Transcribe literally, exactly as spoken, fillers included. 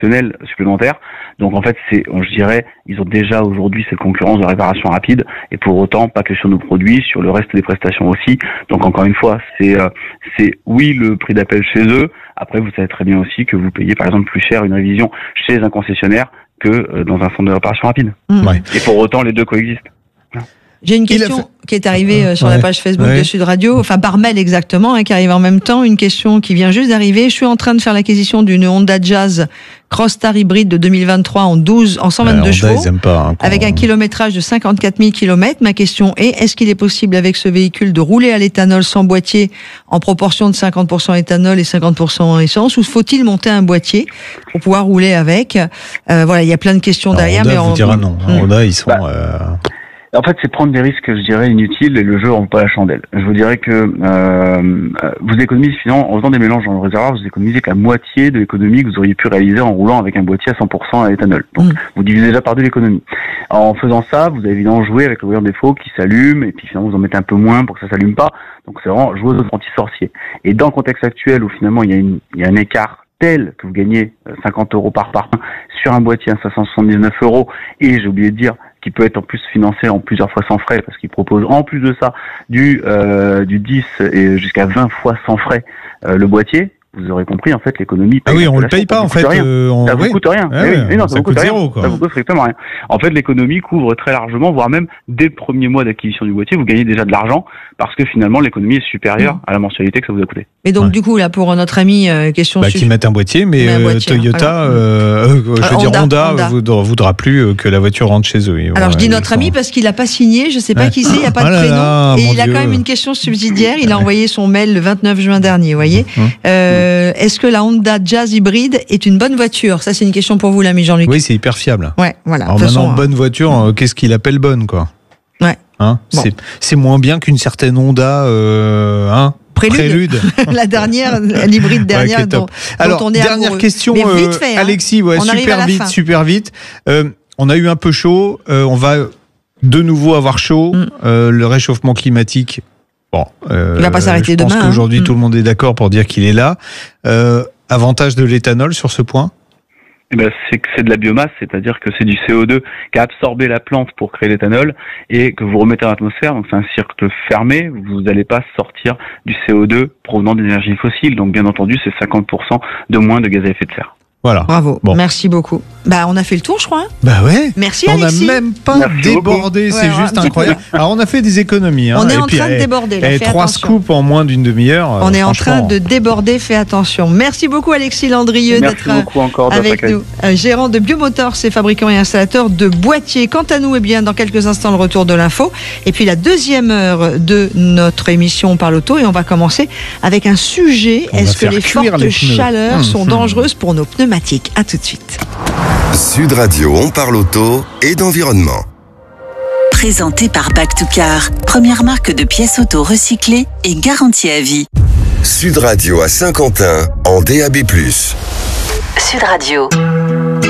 supplémentaires. Donc en fait, c'est, je dirais, ils ont déjà aujourd'hui cette concurrence de réparation rapide, et pour autant, pas que sur nos produits, sur le reste des prestations aussi. Donc encore une fois, c'est, euh, c'est oui le prix d'appel chez eux. Après, vous savez très bien aussi que vous payez par exemple plus cher une révision chez un concessionnaire que dans un centre de réparation rapide. Mmh. Ouais. Et pour autant, les deux coexistent. J'ai une question fait... qui est arrivée euh, sur ouais. la page Facebook ouais. de Sud Radio, enfin par mail exactement, hein, qui arrive en même temps. Une question qui vient juste d'arriver. Je suis en train de faire l'acquisition d'une Honda Jazz Crossstar hybride de deux mille vingt-trois en douze, en cent vingt-deux ouais, chevaux, pas, hein, avec un kilométrage de cinquante-quatre mille kilomètres. Ma question est, est-ce qu'il est possible avec ce véhicule de rouler à l'éthanol sans boîtier en proportion de cinquante pour cent éthanol et cinquante pour cent essence, ou faut-il monter un boîtier pour pouvoir rouler avec? euh, Voilà, il y a plein de questions Alors, derrière. Honda mais vous on dira non. Hein, mmh. Honda, ils sont... Bah. Euh... En fait, c'est prendre des risques, je dirais, inutiles, et le jeu en vaut pas la chandelle. Je vous dirais que euh, vous économisez, finalement, en faisant des mélanges dans le réservoir, vous économisez que la moitié de l'économie que vous auriez pu réaliser en roulant avec un boîtier à cent pour cent à l'éthanol. Donc, mmh. vous divisez déjà par deux l'économie. En faisant ça, vous avez évidemment joué avec le brouilleur défaut qui s'allume, et puis finalement, vous en mettez un peu moins pour que ça s'allume pas. Donc, c'est vraiment jouer aux apprentis sorciers. Et dans le contexte actuel où finalement, il y a, une, il y a un écart tel que vous gagnez cinquante euros par part sur un boîtier à cinq cent soixante-dix-neuf euros, et j'ai oublié de dire, qui peut être en plus financé en plusieurs fois sans frais, parce qu'il propose en plus de ça du euh, du dix et jusqu'à vingt fois sans frais euh, le boîtier. Vous aurez compris, en fait, l'économie... Ah oui, on le paye pas, en fait. Euh, on... Ça vous coûte rien. Ah oui, oui, oui, non, ça, ça vous coûte, coûte rien. Zéro, quoi. Ça vous coûte strictement rien. En fait, l'économie couvre très largement, voire même dès le premier mois d'acquisition du boîtier, vous gagnez déjà de l'argent, parce que finalement, l'économie est supérieure mmh. à la mensualité que ça vous a coûté. Mais donc, ouais. du coup, là, pour notre ami, euh, question... Bah, qui mettent un boîtier, mais un boîtier, euh, Toyota, euh, euh, je veux euh, dire, Honda, Honda. Voudra, voudra plus que la voiture rentre chez eux. Alors, ouais, je dis notre ami parce qu'il n'a pas signé, je ne sais pas qui c'est, il n'y a pas de prénom, et il a quand même une question subsidiaire. Il a envoyé son mail le vingt-neuf juin dernier, vous voyez. Est-ce que la Honda Jazz hybride est une bonne voiture? Ça, c'est une question pour vous, l'ami Jean-Luc. Oui, c'est hyper fiable. Ouais, voilà. Alors maintenant, façon, bonne voiture, euh, qu'est-ce qu'il appelle bonne, quoi? Ouais. Hein bon. c'est, c'est moins bien qu'une certaine Honda, euh, hein? Prélude. Prélude. La dernière, l'hybride dernière. Ouais, dont, Alors, dont on est dernière amoureux. question, Mais vite fait, hein. Alexis, ouais, on super vite, super vite. Euh, on a eu un peu chaud, euh, on va de nouveau avoir chaud. Mm. Euh, le réchauffement climatique, bon, euh, il va pas s'arrêter demain. Je pense qu'aujourd'hui, hein. tout le monde est d'accord pour dire qu'il est là. Euh, avantage de l'éthanol sur ce point? Eh ben, c'est que c'est de la biomasse, c'est-à-dire que c'est du C O deux qu'a absorbé la plante pour créer l'éthanol et que vous remettez dans l'atmosphère. Donc c'est un cercle fermé. Vous n'allez pas sortir du C O deux provenant d'énergie fossile. Donc bien entendu, c'est cinquante pour cent de moins de gaz à effet de serre. Voilà. Bravo. Bon. Merci beaucoup. Bah, on a fait le tour, je crois. Bah ouais. Merci, on Alexis. On n'a même pas Merci débordé. C'est ouais, juste incroyable. Peu. Alors, on a fait des économies. Hein. On est et en puis, train de déborder. Là, et trois attention. scoops en moins d'une demi-heure. On euh, est en train de déborder. Fais attention. Merci beaucoup, Alexis Landrieux, Merci d'être beaucoup encore avec nous. Euh, gérant de Biomotors, c'est fabricant et installateur de boîtiers. Quant à nous, eh bien, dans quelques instants, le retour de l'info. Et puis, la deuxième heure de notre émission Parle Auto. Et on va commencer avec un sujet. On Est-ce que les fortes les chaleurs mmh, sont mmh. dangereuses pour nos pneumatiques? À tout de suite. Sud Radio, on parle auto et d'environnement. Présenté par Back to Car, première marque de pièces auto recyclées et garantie à vie. Sud Radio à Saint-Quentin, en D A B plus. Sud Radio.